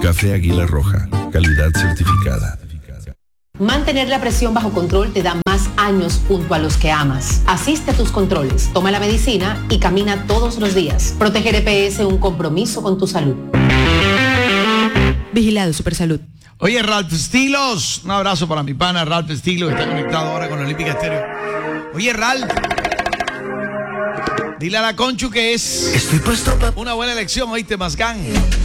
Café Águila Roja, calidad certificada. Mantener la presión bajo control te da más años junto a los que amas. Asiste a tus controles, toma la medicina y camina todos los días. Proteger EPS, un compromiso con tu salud. Vigilado Supersalud. Oye, Ralph Estilos, un abrazo para mi pana Ralph Estilos, que está conectado ahora con Olímpica Estéreo. Oye, Ralph, dile a la Conchu que es Estoy puesto una buena elección, oíste, Mascán.